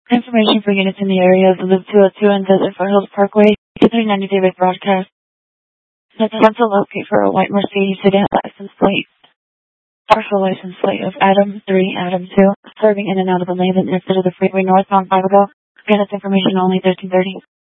Information for units in the area of the Loop 202 and Desert Foothills Parkway. 390 David broadcast. That's to locate for a white Mercedes sedan license plate. Partial license plate of Adam 3, Adam 2, serving in and out of the lane that next to the freeway northbound 5 ago. Again, it's information only 1330.